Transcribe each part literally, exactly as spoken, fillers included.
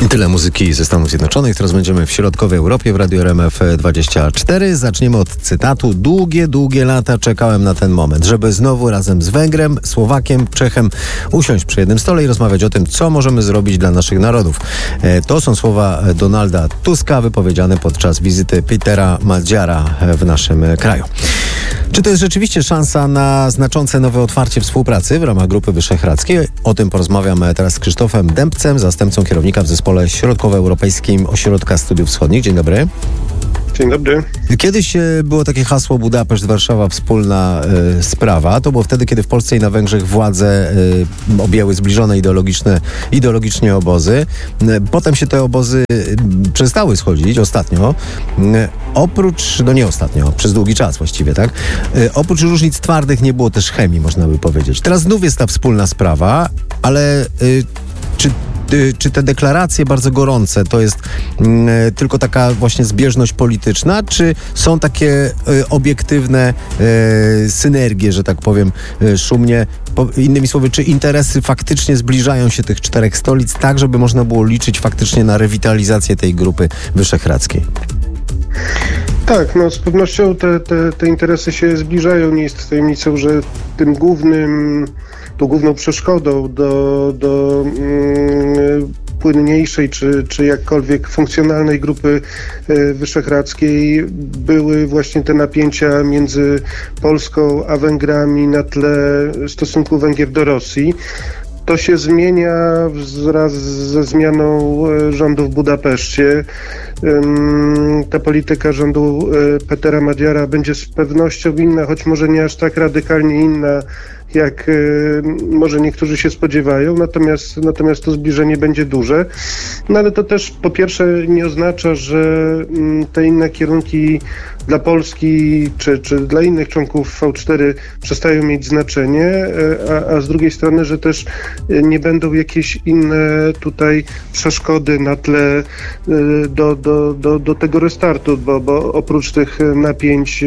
I tyle muzyki ze Stanów Zjednoczonych. Teraz będziemy w środkowej Europie w Radiu R M F dwadzieścia cztery. Zaczniemy od cytatu. Długie, długie lata czekałem na ten moment, żeby znowu razem z Węgrem, Słowakiem, Czechem usiąść przy jednym stole i rozmawiać o tym, co możemy zrobić dla naszych narodów. To są słowa Donalda Tuska wypowiedziane podczas wizyty Petera Madziara w naszym kraju. Czy to jest rzeczywiście szansa na znaczące nowe otwarcie współpracy w ramach Grupy Wyszehradzkiej? O tym porozmawiam teraz z Krzysztofem Dębcem, zastępcą kierownika w zespole środkowoeuropejskim Ośrodka Studiów Wschodnich. Dzień dobry. Dzień dobry. Kiedyś było takie hasło Budapeszt-Warszawa wspólna y, sprawa. To było wtedy, kiedy w Polsce i na Węgrzech władze y, objęły zbliżone ideologiczne, ideologicznie obozy. Y, potem się te obozy y, przestały schodzić ostatnio. Y, oprócz, no nie ostatnio, przez długi czas właściwie, tak? Y, oprócz różnic twardych nie było też chemii, można by powiedzieć. Teraz znów jest ta wspólna sprawa, ale y, czy Czy te deklaracje bardzo gorące to jest y, tylko taka właśnie zbieżność polityczna, czy są takie y, obiektywne y, synergie, że tak powiem y, szumnie? Po, innymi słowy, czy interesy faktycznie zbliżają się tych czterech stolic tak, żeby można było liczyć faktycznie na rewitalizację tej Grupy Wyszehradzkiej? Tak, no z pewnością te, te, te interesy się zbliżają. Nie jest tajemnicą, że tym głównym tą główną przeszkodą do, do mm, płynniejszej czy, czy jakkolwiek funkcjonalnej Grupy y, Wyszehradzkiej były właśnie te napięcia między Polską a Węgrami na tle stosunku Węgier do Rosji. To się zmienia wraz ze zmianą rządu w Budapeszcie. Ta polityka rządu Petera Madziara będzie z pewnością inna, choć może nie aż tak radykalnie inna, jak może niektórzy się spodziewają, natomiast, natomiast to zbliżenie będzie duże. No ale to też po pierwsze nie oznacza, że te inne kierunki dla Polski czy, czy dla innych członków V cztery przestają mieć znaczenie, a, a z drugiej strony, że też nie będą jakieś inne tutaj przeszkody na tle do, do, do, do tego restartu, bo, bo oprócz tych napięć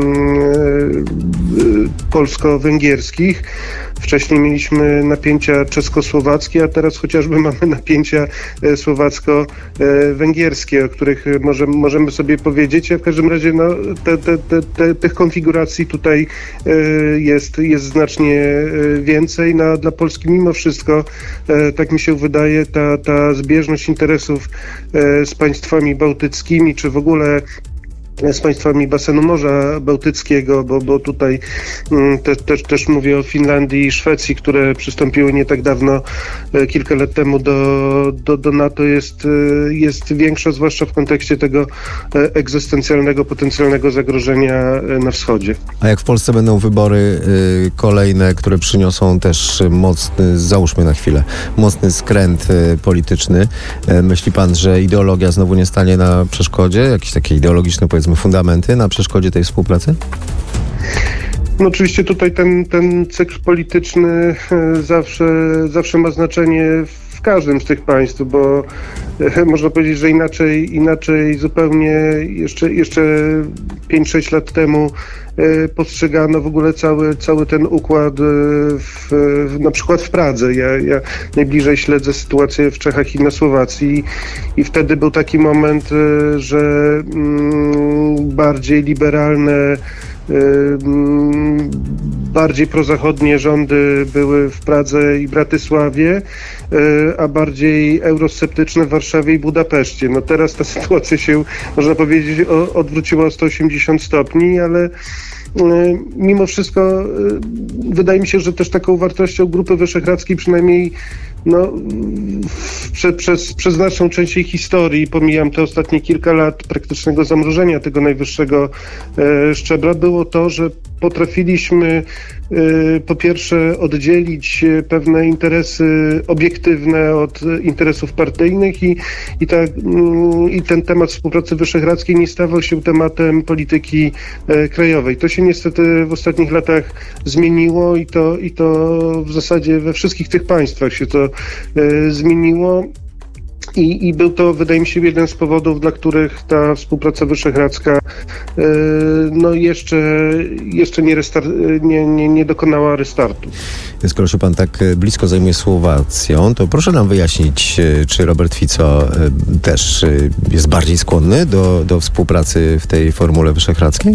polsko-węgierskich wcześniej mieliśmy napięcia czesko-słowackie, a teraz chociażby mamy napięcia słowacko-węgierskie, o których może, możemy sobie powiedzieć. A w każdym razie no, te, te, te, te, tych konfiguracji tutaj jest, jest znacznie więcej. No, dla Polski mimo wszystko, tak mi się wydaje, ta, ta zbieżność interesów z państwami bałtyckimi, czy w ogóle z państwami basenu Morza Bałtyckiego, bo, bo tutaj te, też, też mówię o Finlandii i Szwecji, które przystąpiły nie tak dawno, kilka lat temu do, do, do NATO, jest, jest większa, zwłaszcza w kontekście tego egzystencjalnego, potencjalnego zagrożenia na wschodzie. A jak w Polsce będą wybory y, kolejne, które przyniosą też mocny, załóżmy na chwilę, mocny skręt y, polityczny, y, myśli pan, że ideologia znowu nie stanie na przeszkodzie? Jakieś takie ideologiczne, powiedzmy, fundamenty na przeszkodzie tej współpracy? No oczywiście tutaj ten, ten cykl polityczny zawsze, zawsze ma znaczenie w każdym z tych państw, bo można powiedzieć, że inaczej, inaczej zupełnie jeszcze, jeszcze pięć sześć lat temu postrzegano w ogóle cały, cały ten układ w, na przykład w Pradze. Ja, ja najbliżej śledzę sytuację w Czechach i na Słowacji i wtedy był taki moment, że mm, bardziej liberalne, bardziej prozachodnie rządy były w Pradze i Bratysławie, a bardziej eurosceptyczne w Warszawie i Budapeszcie. No teraz ta sytuacja się, można powiedzieć, odwróciła o sto osiemdziesiąt stopni, ale mimo wszystko wydaje mi się, że też taką wartością Grupy Wyszehradzkiej, przynajmniej no, prze, przez, przez znaczną część jej historii, pomijam te ostatnie kilka lat praktycznego zamrożenia tego najwyższego e, szczebla, było to, że potrafiliśmy e, po pierwsze oddzielić pewne interesy obiektywne od interesów partyjnych i, i, ta, mm, i ten temat współpracy wyszehradzkiej nie stawał się tematem polityki e, krajowej. To się niestety w ostatnich latach zmieniło i to, i to w zasadzie we wszystkich tych państwach się to e, zmieniło. I, I był to, wydaje mi się, jeden z powodów, dla których ta współpraca wyszehradzka yy, no jeszcze, jeszcze nie, restar- nie, nie, nie dokonała restartu. Skoro się pan tak blisko zajmuje Słowacją, to proszę nam wyjaśnić, czy Robert Fico też jest bardziej skłonny do, do współpracy w tej formule wyszehradzkiej?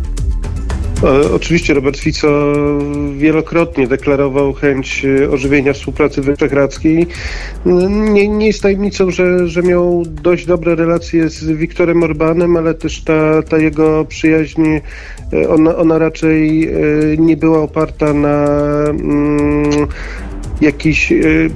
O, oczywiście Robert Fico wielokrotnie deklarował chęć ożywienia współpracy wyszehradzkiej. Nie, nie jest tajemnicą, że, że miał dość dobre relacje z Viktorem Orbánem, ale też ta, ta jego przyjaźń, ona, ona raczej nie była oparta na mm, jakichś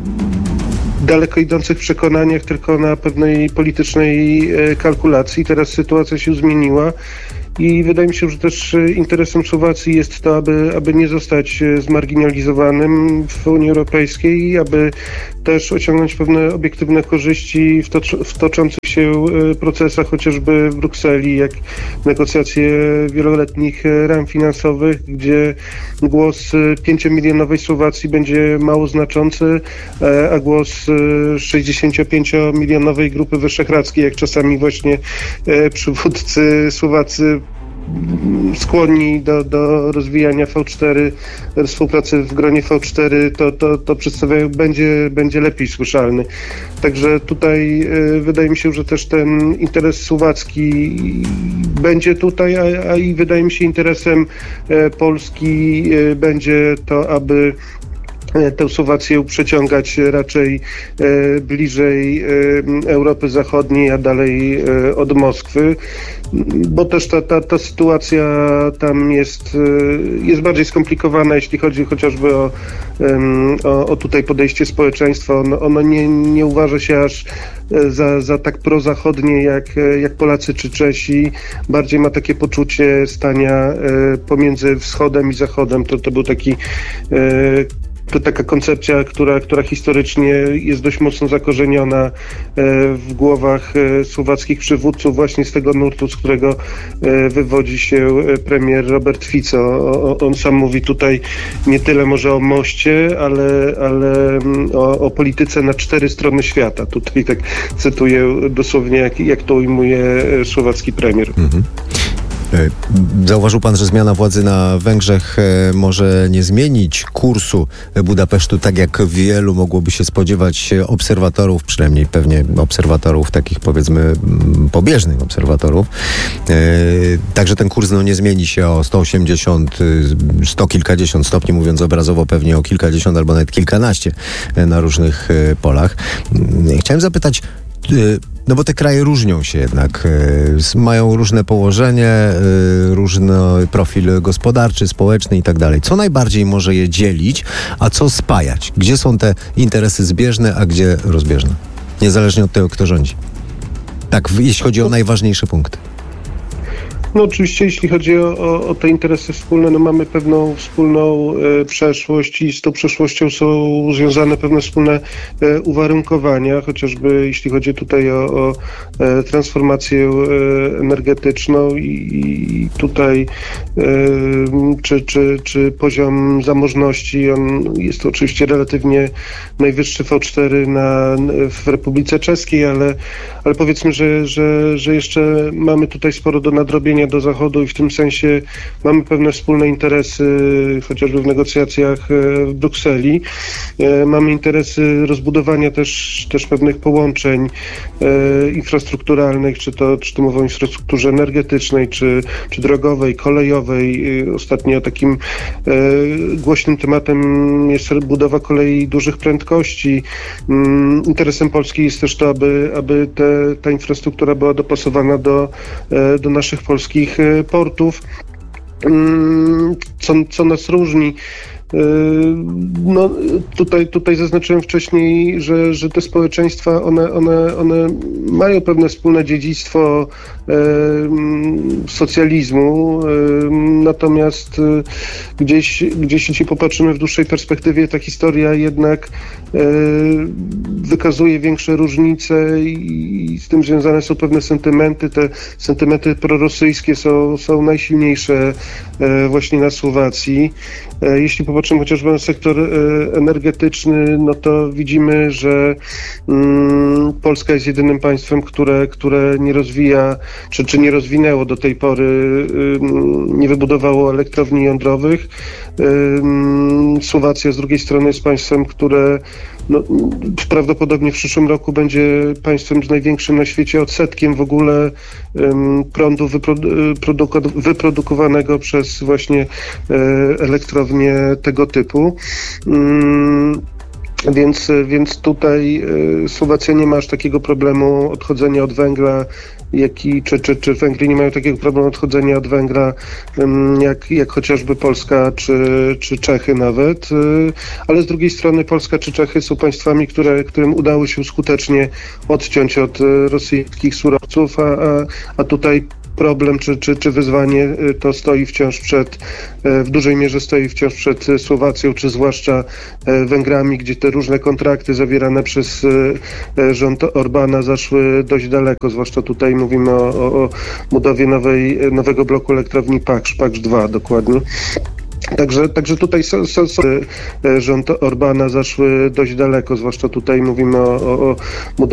daleko idących przekonaniach, tylko na pewnej politycznej kalkulacji. Teraz sytuacja się zmieniła. I wydaje mi się, że też interesem Słowacji jest to, aby, aby nie zostać zmarginalizowanym w Unii Europejskiej, aby też osiągnąć pewne obiektywne korzyści w, tocz, w toczących się procesach, chociażby w Brukseli, jak negocjacje wieloletnich ram finansowych, gdzie głos pięciomilionowej Słowacji będzie mało znaczący, a głos sześćdziesięciopięciomilionowej Grupy Wyszehradzkiej, jak czasami właśnie przywódcy Słowacy skłonni do, do rozwijania V cztery, współpracy w gronie V cztery, to, to, to przedstawiają, będzie, będzie lepiej słyszalny. Także tutaj y, wydaje mi się, że też ten interes słowacki będzie tutaj, a, a i wydaje mi się interesem y, Polski y, będzie to, aby tę Słowację przeciągać raczej e, bliżej e, Europy Zachodniej, a dalej e, od Moskwy, bo też ta, ta, ta sytuacja tam jest, e, jest bardziej skomplikowana, jeśli chodzi chociażby o, o, o tutaj podejście społeczeństwa. Ono, ono nie, nie uważa się aż za, za tak prozachodnie jak, jak Polacy czy Czesi. Bardziej ma takie poczucie stania e, pomiędzy wschodem i zachodem. To, to był taki e, To taka koncepcja, która, która historycznie jest dość mocno zakorzeniona w głowach słowackich przywódców, właśnie z tego nurtu, z którego wywodzi się premier Robert Fico. On sam mówi tutaj nie tyle może o moście, ale, ale o, o polityce na cztery strony świata. Tutaj tak cytuję dosłownie, jak, jak to ujmuje słowacki premier. Mhm. Zauważył pan, że zmiana władzy na Węgrzech może nie zmienić kursu Budapesztu, tak jak wielu mogłoby się spodziewać obserwatorów, przynajmniej pewnie obserwatorów takich, powiedzmy, pobieżnych obserwatorów. Także ten kurs no, nie zmieni się o sto osiemdziesiąt, sto kilkadziesiąt stopni, mówiąc obrazowo pewnie o kilkadziesiąt albo nawet kilkanaście na różnych polach. Chciałem zapytać, no bo te kraje różnią się jednak, y, mają różne położenie, y, różny profil gospodarczy, społeczny i tak dalej. Co najbardziej może je dzielić, a co spajać? Gdzie są te interesy zbieżne, a gdzie rozbieżne? Niezależnie od tego, kto rządzi. Tak, jeśli chodzi o najważniejsze punkty. No oczywiście, jeśli chodzi o, o, o te interesy wspólne, no mamy pewną wspólną e, przeszłość i z tą przeszłością są związane pewne wspólne e, uwarunkowania, chociażby jeśli chodzi tutaj o, o e, transformację e, energetyczną i, i tutaj e, czy, czy, czy poziom zamożności, on jest oczywiście relatywnie najwyższy V cztery na, w Republice Czeskiej, ale, ale powiedzmy, że, że, że jeszcze mamy tutaj sporo do nadrobienia do Zachodu i w tym sensie mamy pewne wspólne interesy, chociażby w negocjacjach w Brukseli. Mamy interesy rozbudowania też, też pewnych połączeń infrastrukturalnych, czy to, czy to mowa o infrastrukturze energetycznej, czy, czy drogowej, kolejowej. Ostatnio takim głośnym tematem jest budowa kolei dużych prędkości. Interesem Polski jest też to, aby, aby te, ta infrastruktura była dopasowana do, do naszych polskich portów. Co, co nas różni? No, tutaj, tutaj zaznaczyłem wcześniej, że, że te społeczeństwa, one, one, one mają pewne wspólne dziedzictwo e, socjalizmu, e, natomiast e, gdzieś, gdzieś jeśli popatrzymy w dłuższej perspektywie, ta historia jednak e, wykonała wykazuje większe różnice i, i z tym związane są pewne sentymenty. Te sentymenty prorosyjskie są, są najsilniejsze e, właśnie na Słowacji. E, jeśli popatrzymy chociażby na sektor e, energetyczny, no to widzimy, że mm, Polska jest jedynym państwem, które, które nie rozwija, czy, czy nie rozwinęło do tej pory, y, nie wybudowało elektrowni jądrowych. Y, Słowacja z drugiej strony jest państwem, które no, prawdopodobnie w przyszłym roku będzie państwem z największym na świecie odsetkiem w ogóle um, prądu wyprodu- wyprodukowanego przez właśnie e, elektrownie tego typu. Um, Więc, więc tutaj y, Słowacja nie ma aż takiego problemu odchodzenia od węgla, jak i, czy, czy, czy Węgry nie mają takiego problemu odchodzenia od węgla, ym, jak, jak chociażby Polska czy, czy Czechy nawet. Y, ale z drugiej strony Polska czy Czechy są państwami, które, którym udało się skutecznie odciąć od y, rosyjskich surowców, a, a, a tutaj problem czy, czy, czy wyzwanie to stoi wciąż przed, w dużej mierze stoi wciąż przed Słowacją, czy zwłaszcza Węgrami, gdzie te różne kontrakty zawierane przez rząd Orbana zaszły dość daleko, zwłaszcza tutaj mówimy o, o, o budowie nowej, nowego bloku elektrowni Paksz, Paksz dwa dokładnie. Także, także tutaj so, so, so, rząd Orbana zaszły dość daleko, zwłaszcza tutaj mówimy o, o, o budowie